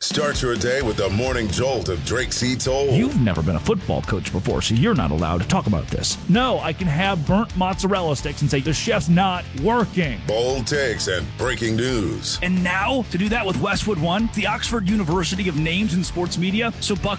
Start your day with the morning jolt of Drake C. Toll. You've never been a football coach before, so you're not allowed to talk about this. No, I can have burnt mozzarella sticks and say the chef's not working. Bold takes and breaking news. And now, to do that with Westwood One, the Oxford University of Names in Sports Media, so Buck